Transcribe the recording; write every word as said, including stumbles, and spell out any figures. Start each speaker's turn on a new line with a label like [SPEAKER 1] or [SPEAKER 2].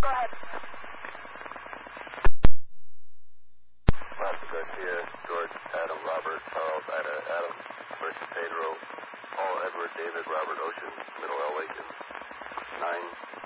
[SPEAKER 1] Go ahead.
[SPEAKER 2] Martha Garcia, George, Adam, Robert, Charles, Ida, Adam, Mercy, Pedro, Paul, Edward, David, Robert, Ocean, Middle L. Lincoln, nine